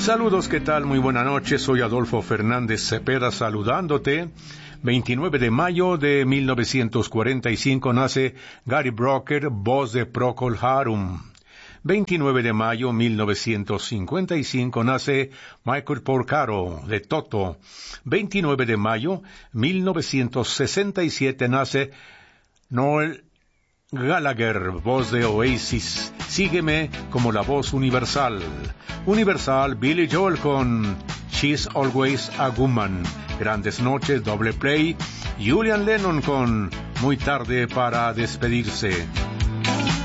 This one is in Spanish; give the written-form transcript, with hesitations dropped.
Saludos, ¿qué tal? Muy buena noche, soy Adolfo Fernández Cepeda saludándote. 29 de mayo de 1945 nace Gary Brooker, voz de Procol Harum. 29 de mayo 1955 nace Michael Porcaro, de Toto. 29 de mayo 1967 nace Noel Gallagher, voz de Oasis. Sígueme como la voz universal. Universal, Billy Joel con She's Always a Woman. Grandes noches, doble play. Julian Lennon con Muy tarde para despedirse.